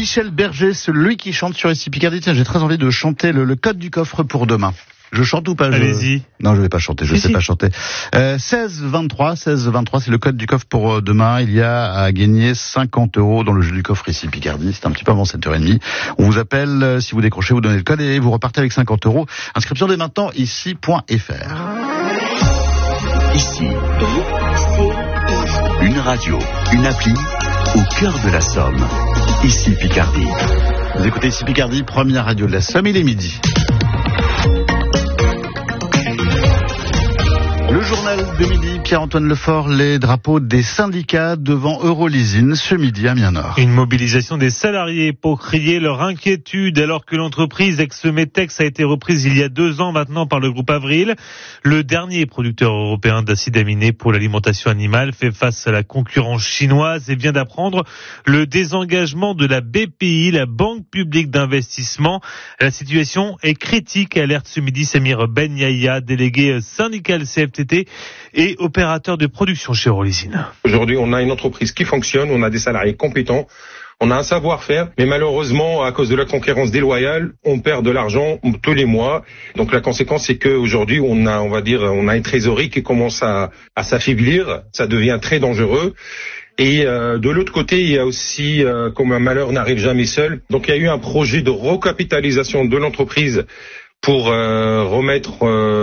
Michel Berger, celui qui chante sur ici Picardie. Tiens, j'ai très envie de chanter le code du coffre pour demain. Je chante ou pas? Allez-y. Non, je vais pas chanter, je sais pas chanter. 16-23, c'est le code du coffre pour demain. Il y a à gagner 50 € dans le jeu du coffre ici Picardie. C'est un petit peu avant 7h30. On vous appelle, si vous décrochez, vous donnez le code et vous repartez avec 50 €. Inscription dès maintenant, ici.fr. Ici. Une radio, une appli, au cœur de la Somme. Ici Picardie. Vous écoutez ici Picardie, première radio de la Somme, il est midi. Le journal de midi, Pierre-Antoine Lefort, les drapeaux des syndicats devant Eurolysine ce midi à Amiens-Nord. Une mobilisation des salariés pour crier leur inquiétude alors que l'entreprise ex-Metex a été reprise il y a 2 ans maintenant par le groupe Avril. Le dernier producteur européen d'acides aminés pour l'alimentation animale fait face à la concurrence chinoise et vient d'apprendre le désengagement de la BPI, la Banque publique d'investissement. La situation est critique, alerte ce midi Samir Ben Yahya, délégué syndical CFTT et opérateur de production chez Eurolysine. Aujourd'hui, on a une entreprise qui fonctionne, on a des salariés compétents, on a un savoir-faire, mais malheureusement, à cause de la concurrence déloyale, on perd de l'argent tous les mois. Donc la conséquence, c'est qu'aujourd'hui, on a une trésorerie qui commence à s'affaiblir, ça devient très dangereux. Et de l'autre côté, il y a aussi, comme un malheur n'arrive jamais seul, donc il y a eu un projet de recapitalisation de l'entreprise pour remettre,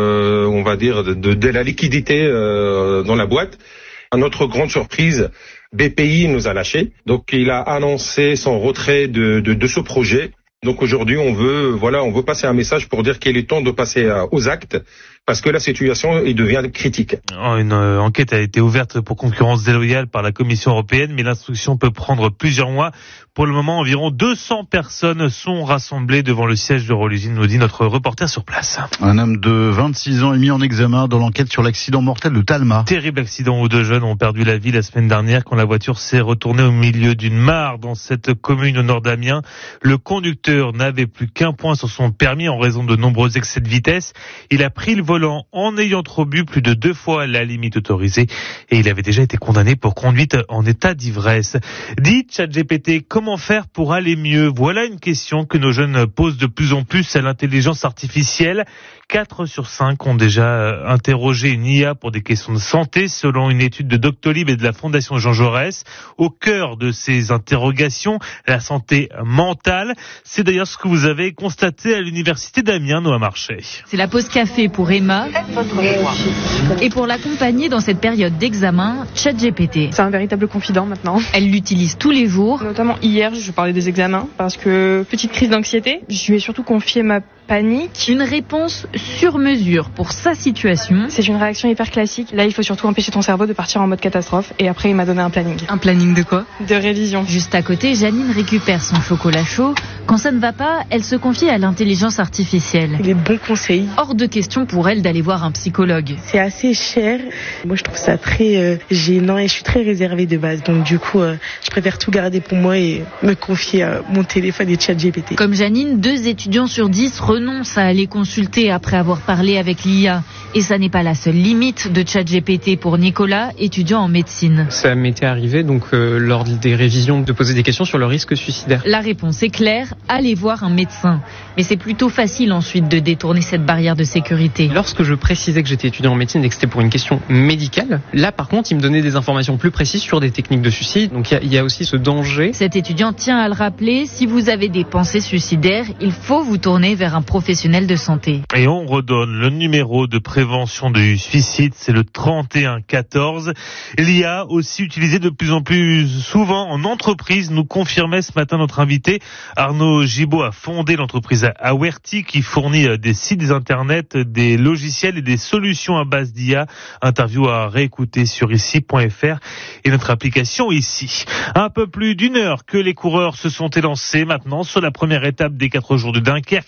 de la liquidité dans la boîte. À notre grande surprise, BPI nous a lâchés. Donc il a annoncé son retrait de ce projet. Donc aujourd'hui, on veut passer un message pour dire qu'il est temps de passer aux actes, parce que la situation devient critique. Une enquête a été ouverte pour concurrence déloyale par la Commission européenne, mais l'instruction peut prendre plusieurs mois. Pour le moment, environ 200 personnes sont rassemblées devant le siège d'Eurolysine, nous dit notre reporter sur place. Un homme de 26 ans est mis en examen dans l'enquête sur l'accident mortel de Talma. Terrible accident où 2 jeunes ont perdu la vie la semaine dernière quand la voiture s'est retournée au milieu d'une mare dans cette commune au nord d'Amiens. Le conducteur n'avait plus qu'un point sur son permis en raison de nombreux excès de vitesse. Il a pris le volant en ayant trop bu, plus de 2 fois la limite autorisée, et il avait déjà été condamné pour conduite en état d'ivresse. Dit ChatGPT, comment faire pour aller mieux? Voilà une question que nos jeunes posent de plus en plus à l'intelligence artificielle. 4 sur 5 ont déjà interrogé une IA pour des questions de santé, selon une étude de Doctolib et de la Fondation Jean Jaurès. Au cœur de ces interrogations, la santé mentale. C'est d'ailleurs ce que vous avez constaté à l'université d'Amiens, Noah Marchais. C'est la pause café pour Emma. Et pour l'accompagner dans cette période d'examen, ChatGPT. C'est un véritable confident maintenant. Elle l'utilise tous les jours. Notamment hier, je parlais des examens parce que petite crise d'anxiété. Je lui ai surtout confié ma panique. Une réponse sur mesure pour sa situation. C'est une réaction hyper classique. Là, il faut surtout empêcher ton cerveau de partir en mode catastrophe. Et après, il m'a donné un planning. Un planning de quoi? De révision. Juste à côté, Janine récupère son chocolat chaud. Quand ça ne va pas, elle se confie à l'intelligence artificielle. Les bons conseils. Hors de question pour elle d'aller voir un psychologue. C'est assez cher. Moi, je trouve ça très gênant et je suis très réservée de base. Donc du coup, je préfère tout garder pour moi et me confier à mon téléphone et ChatGPT. Comme Janine, 2 étudiants sur 10 renoncent à aller consulter après avoir parlé avec l'IA. Et ça n'est pas la seule limite de ChatGPT pour Nicolas, étudiant en médecine. Ça m'était arrivé lors des révisions de poser des questions sur le risque suicidaire. La réponse est claire, allez voir un médecin. Mais c'est plutôt facile ensuite de détourner cette barrière de sécurité. Lorsque je précisais que j'étais étudiant en médecine et que c'était pour une question médicale, là par contre il me donnait des informations plus précises sur des techniques de suicide. Donc il y a aussi ce danger. Cet étudiant tient à le rappeler, si vous avez des pensées suicidaires, il faut vous tourner vers un professionnel de santé. Et on redonne le numéro de prévention du suicide, c'est le 3114. L'IA aussi utilisée de plus en plus souvent en entreprise, nous confirmait ce matin notre invité. Arnaud Gibaud a fondé l'entreprise Awerty qui fournit des sites internet, des logiciels et des solutions à base d'IA. Interview à réécouter sur ici.fr et notre application ici. Un peu plus d'1 heure que les coureurs se sont élancés maintenant sur la première étape des 4 jours de Dunkerque. 160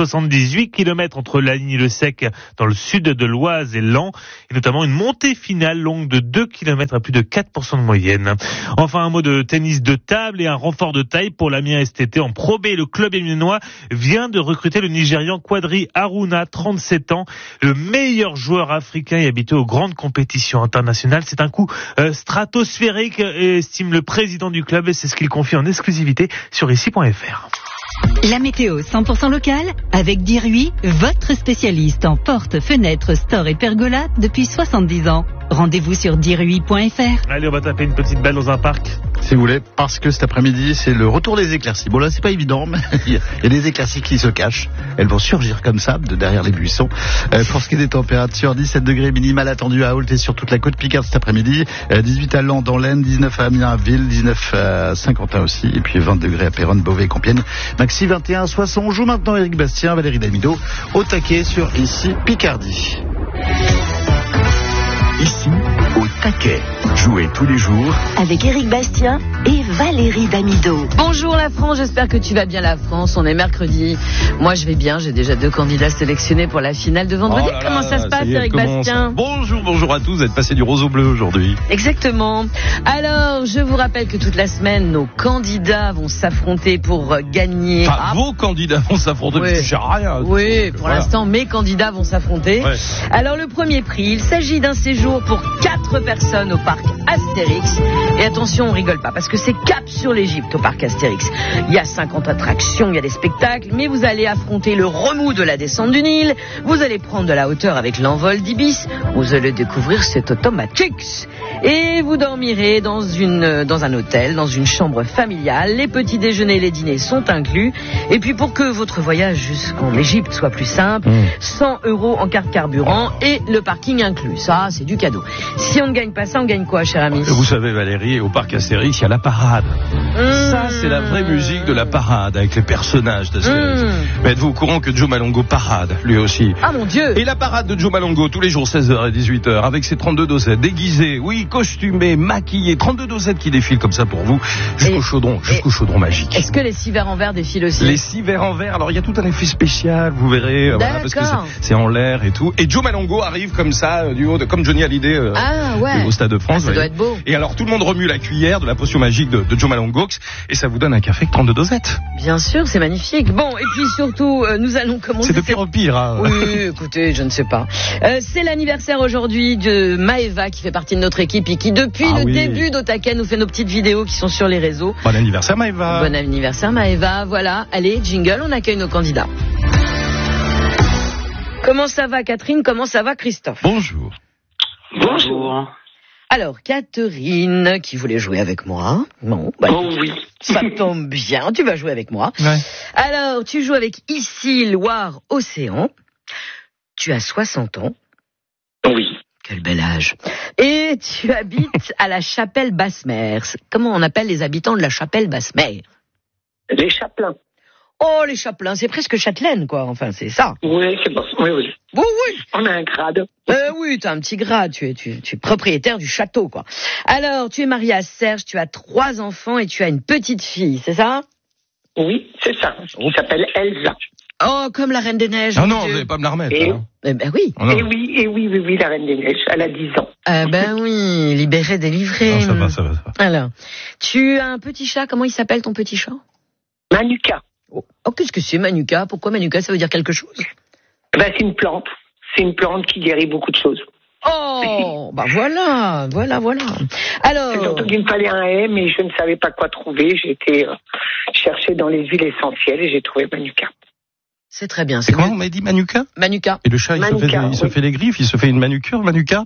78 km entre Lagny et Le Sec dans le sud de l'Oise et Laon, et notamment une montée finale longue de 2 km à plus de 4% de moyenne. Enfin, un mot de tennis de table et un renfort de taille pour l'Amiens STT en Pro B. Le club amiénois vient de recruter le Nigérian Quadri Haruna, 37 ans, le meilleur joueur africain et habitué aux grandes compétitions internationales. C'est un coup stratosphérique, estime le président du club, et c'est ce qu'il confie en exclusivité sur ici.fr. La météo 100% locale avec Diruy, votre spécialiste en portes, fenêtres, stores et pergolas depuis 70 ans. Rendez-vous sur diruy.fr. Allez, on va taper une petite balle dans un parc. Si vous voulez, parce que cet après-midi, c'est le retour des éclaircies. Bon là, c'est pas évident, mais il y a des éclaircies qui se cachent. Elles vont surgir comme ça, de derrière les buissons. Pour ce qui est des températures, 17 degrés minimal attendu à Ault et sur toute la côte Picard cet après-midi. 18 à Laon dans l'Aisne, 19 à Amiens à Ville, 19 à Saint-Quentin aussi. Et puis 20 degrés à Péronne, Beauvais et Compiègne. Maxi 21 à Soissons. On joue maintenant Éric Bastien, Valérie Damido, au taquet sur Ici Picardie. Ici, au taquet. Jouez tous les jours Avec Éric Bastien et Valérie Damido. Bonjour la France, j'espère que tu vas bien la France. On est mercredi. Moi je vais bien, j'ai déjà 2 candidats sélectionnés pour la finale de vendredi. Comment ça se passe, Éric Bastien? Bonjour à tous, vous êtes passé du rose au bleu aujourd'hui. Exactement. Alors, je vous rappelle que toute la semaine, nos candidats vont s'affronter pour gagner. Vos candidats vont s'affronter, oui. mais tu sais rien. Oui, pour l'instant, mes candidats vont s'affronter. Ouais. Alors, le premier prix, il s'agit d'un séjour pour 4 personnes au parc Astérix. Et attention, on rigole pas, parce que c'est cap sur l'Égypte au parc Astérix. Il y a 50 attractions, il y a des spectacles, mais vous allez affronter le remous de la descente du Nil, vous allez prendre de la hauteur avec l'envol d'Ibis, vous allez découvrir cet Automatix, et vous dormirez dans un hôtel, dans une chambre familiale. Les petits déjeuners et les dîners sont inclus. Et puis pour que votre voyage jusqu'en Égypte soit plus simple, 100 € en carte carburant et le parking inclus. Ça, c'est du cadeau. Si on ne gagne pas ça, on gagne quoi, cher ami? Vous savez, Valérie, au parc Astérix, il y a la parade. Ça, c'est la vraie musique de la parade, avec les personnages d'Astérix. Mais êtes-vous au courant que Joe Malongo parade, lui aussi? Ah mon Dieu! Et la parade de Joe Malongo, tous les jours, 16h et 18h, avec ses 32 dosettes, déguisés, oui, costumés, maquillés, 32 dosettes qui défilent comme ça pour vous, jusqu'au chaudron magique. Est-ce que les 6 verres en verre défilent aussi? Les 6 verres en verre, alors il y a tout un effet spécial, vous verrez, voilà, parce que c'est en l'air et tout. Et Joe Malongo arrive comme ça, du haut, comme Johnny Hallyday au Stade de France. Ça doit être beau. Et alors tout le monde remue la cuillère de la potion magique de Joe Malongo, et ça vous donne un café avec 32 dosettes. Bien sûr, c'est magnifique. Bon, et puis surtout, nous allons commencer... C'est de pire en pire. Hein. Oui, écoutez, je ne sais pas. C'est l'anniversaire aujourd'hui de Maëva, qui fait partie de notre équipe et qui, depuis le début d'Otaken, nous fait nos petites vidéos qui sont sur les réseaux. Bon anniversaire, Maëva. Bon anniversaire, Maëva. Voilà, allez, jingle, on accueille nos candidats. Comment ça va, Catherine? Comment ça va, Christophe? Bonjour. Bonjour. Alors, Catherine, qui voulait jouer avec moi. Bon, oui. Ça tombe bien, tu vas jouer avec moi. Ouais. Alors, tu joues avec Ici, Loire, Océan. Tu as 60 ans. Oui. Quel bel âge. Et tu habites à la Chapelle Basse-Mer. Comment on appelle les habitants de la Chapelle Basse-Mer? Les Chapelains. Oh, les Chapelains, c'est presque Châtelaine, quoi. Enfin, c'est ça. Oui, c'est bon. Oui. Oui, oui. On a un grade. Oui, t'as un petit grade. Tu es propriétaire du château, quoi. Alors, tu es marié à Serge, tu as 3 enfants et tu as une petite fille, c'est ça? Oui, c'est ça. Elle s'appelle Elsa. Oh, comme la Reine des Neiges. Ah non, vous n'allez pas me la remettre. Eh ben oui. Oh, oui, la Reine des Neiges. Elle a 10 ans. Ben oui, libérée, délivrée. Non, ça va. Alors, tu as un petit chat. Comment il s'appelle, ton petit chat? Manuka. Oh, qu'est-ce que c'est, Manuka? Pourquoi Manuka? Ça veut dire quelque chose? Ben, c'est une plante. C'est une plante qui guérit beaucoup de choses. Oh, bah voilà. Alors. C'est surtout qu'il me fallait un haie, mais je ne savais pas quoi trouver. J'ai été chercher dans les huiles essentielles et j'ai trouvé Manuka. C'est très bien. C'est quoi, on m'a dit Manuka? Manuka. Et le chat, il se fait les griffes, il se fait une manucure, Manuka?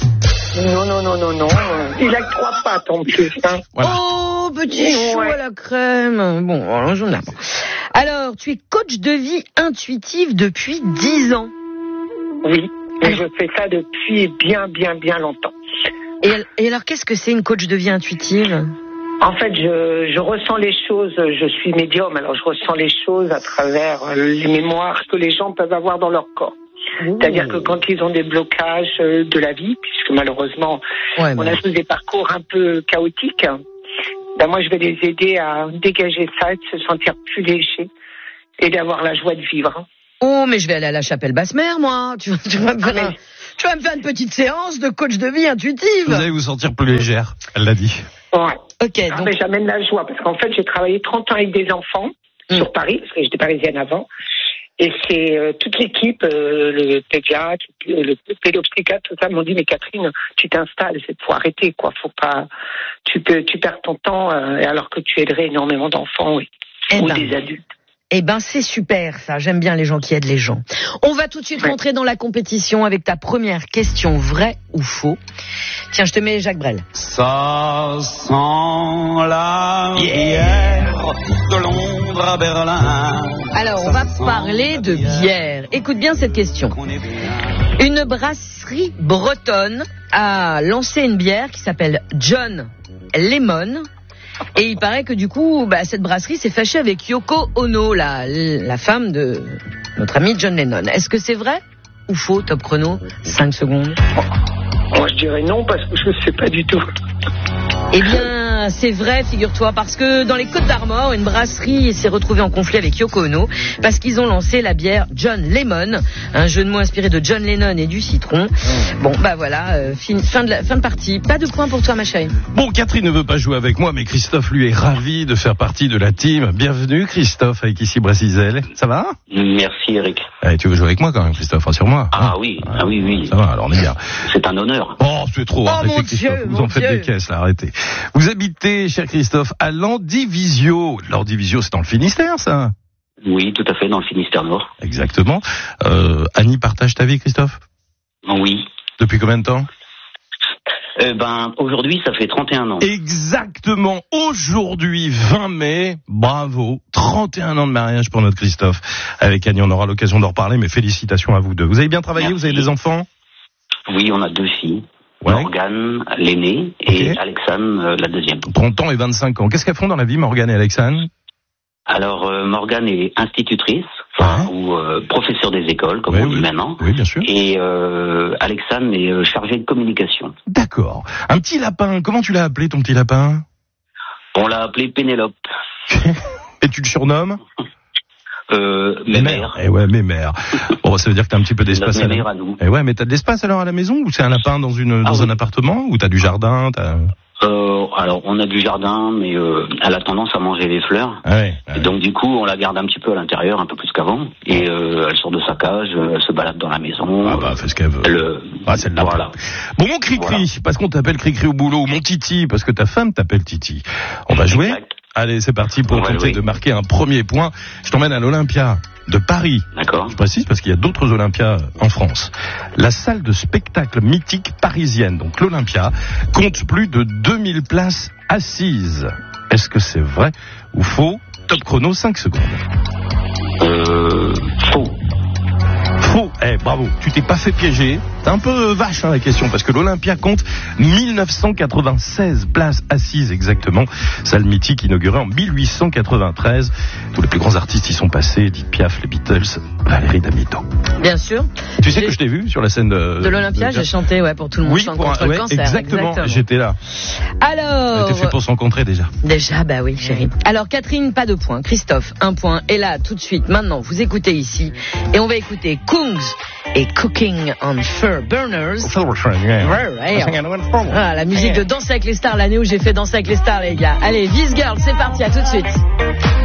Non. Il a que 3 pattes en plus. Hein. Voilà. Oh, petit chou à la crème. Bon, alors j'en ai pas. Alors, tu es coach de vie intuitive depuis 10 ans. Oui, et je fais ça depuis bien longtemps. Et alors, qu'est-ce que c'est une coach de vie intuitive? En fait, je ressens les choses, je suis médium, alors je ressens les choses à travers les mémoires que les gens peuvent avoir dans leur corps. C'est-à-dire que quand ils ont des blocages de la vie, puisque malheureusement, on a tous des parcours un peu chaotiques, ben moi je vais les aider à dégager ça, et de se sentir plus léger et d'avoir la joie de vivre. Oh, mais je vais aller à la chapelle Basse-Mer, moi. Tu vas me faire une petite séance de coach de vie intuitive. Vous allez vous sentir plus légère, elle l'a dit. Ouais. Ok, donc... mais j'amène la joie, parce qu'en fait, j'ai travaillé 30 ans avec des enfants sur Paris, parce que j'étais parisienne avant. Et c'est toute l'équipe, le pédiatre, le pédopsychiatre, tout ça, m'ont dit, mais Catherine, tu t'installes, faut arrêter, quoi. Faut pas, tu perds ton temps, alors que tu aiderais énormément d'enfants, ou des adultes. Eh ben, c'est super, ça. J'aime bien les gens qui aident les gens. On va tout de suite rentrer dans la compétition avec ta première question, vrai ou faux. Tiens, je te mets Jacques Brel. Ça sent la bière de Londres à Berlin. Alors, on va parler de bière. Écoute bien cette question. Une brasserie bretonne a lancé une bière qui s'appelle John Lemon. Et il paraît que du coup, cette brasserie s'est fâchée avec Yoko Ono, la femme de notre ami John Lennon. Est-ce que c'est vrai ou faux, top chrono? 5 secondes. Moi, je dirais non, parce que je ne sais pas du tout. Eh bien, c'est vrai, figure-toi, parce que dans les Côtes-d'Armor, une brasserie s'est retrouvée en conflit avec Yoko Ono, parce qu'ils ont lancé la bière John Lemon, un jeu de mots inspiré de John Lennon et du citron. Bon, voilà, fin de partie. Pas de points pour toi, ma chérie. Bon, Catherine ne veut pas jouer avec moi, mais Christophe, lui, est ravi de faire partie de la team. Bienvenue, Christophe, avec ici Brasizel. Ça va? Merci, Eric. Allez, tu veux jouer avec moi quand même, Christophe, rassure-moi. Ah oui, oui. Ça va, alors on est bien. C'est un honneur. Oh, c'est trop, arrêtez, mon Christophe. Dieu, vous en faites des caisses, là, arrêtez. Vous habitez, cher Christophe, à Landivisio. Landivisio, c'est dans le Finistère, ça? Oui, tout à fait, dans le Finistère Nord. Exactement. Annie partage ta vie, Christophe? Oui. Depuis combien de temps? Aujourd'hui, ça fait 31 ans. Exactement. Aujourd'hui, 20 mai. Bravo. 31 ans de mariage pour notre Christophe. Avec Annie, on aura l'occasion d'en reparler, mais félicitations à vous deux. Vous avez bien travaillé? Merci. Vous avez des enfants? Oui, on a 2 filles. Ouais. Morgane, l'aînée, et Alexandre, la deuxième. 30 ans et 25 ans. Qu'est-ce qu'elles font dans la vie, Morgane et Alexandre? Alors, Morgane est institutrice, ou professeur des écoles, comme on dit maintenant. Oui, bien sûr. Et Alexandre est chargé de communication. D'accord. Un petit lapin, comment tu l'as appelé, ton petit lapin? On l'a appelé Pénélope. Et tu le surnommes? Mémère. Eh ouais, Mémère. Bon, ça veut dire que t'as un petit peu d'espace à la maison. Eh ouais, mais t'as de l'espace alors à la maison, ou c'est un lapin dans un appartement, ou t'as du jardin, Alors, on a du jardin, mais elle a tendance à manger les fleurs. Et donc, du coup, on la garde un petit peu à l'intérieur, un peu plus qu'avant. Et elle sort de sa cage, elle se balade dans la maison. Fait ce qu'elle veut. C'est le lapin. Voilà. Bon, mon Cricri, parce qu'on t'appelle Cricri au boulot, ou mon Titi, parce que ta femme t'appelle Titi. On va jouer? Allez, c'est parti pour tenter de marquer un premier point. Je t'emmène à l'Olympia de Paris. D'accord. Je précise parce qu'il y a d'autres Olympias en France. La salle de spectacle mythique parisienne, donc l'Olympia, compte plus de 2000 places assises. Est-ce que c'est vrai ou faux? Top chrono, 5 secondes. Faux. Faux. Bravo. Tu t'es pas fait piéger. C'est un peu vache la question, parce que l'Olympia compte 1996 places assises exactement. Salle mythique inaugurée en 1893. Tous les plus grands artistes y sont passés. Edith Piaf, les Beatles, Valérie Damido. Bien sûr. Tu sais que je t'ai vu sur la scène de l'Olympia, j'ai chanté pour tout le monde chante contre le cancer. Exactement, j'étais là. Alors... T'es fait pour se rencontrer déjà. Déjà, oui, chérie. Alors Catherine, pas de point. Christophe, 1 point. Et là, tout de suite, maintenant, vous écoutez ici. Et on va écouter Kungs et Cooking on Fur Burners. La musique de Danser avec les stars, l'année où j'ai fait Danser avec les stars, les gars. Allez, This Girl, c'est parti, à tout de suite.